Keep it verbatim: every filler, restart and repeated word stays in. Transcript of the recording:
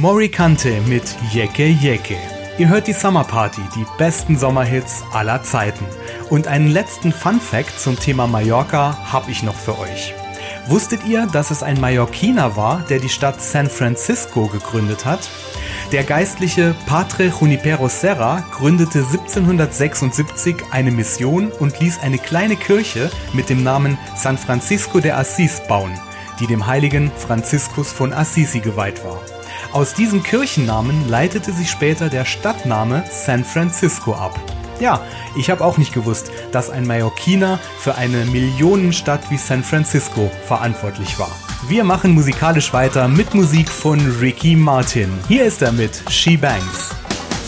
Morikante mit Yeke Yeke. Ihr hört die Summer Party, die besten Sommerhits aller Zeiten. Und einen letzten Fun-Fact zum Thema Mallorca habe ich noch für euch. Wusstet ihr, dass es ein Mallorquiner war, der die Stadt San Francisco gegründet hat? Der geistliche Padre Junipero Serra gründete siebzehnhundertsechsundsiebzig eine Mission und ließ eine kleine Kirche mit dem Namen San Francisco de Assis bauen, die dem heiligen Franziskus von Assisi geweiht war. Aus diesem Kirchennamen leitete sich später der Stadtname San Francisco ab. Ja, ich habe auch nicht gewusst, dass ein Mallorquiner für eine Millionenstadt wie San Francisco verantwortlich war. Wir machen musikalisch weiter mit Musik von Ricky Martin. Hier ist er mit She Bangs.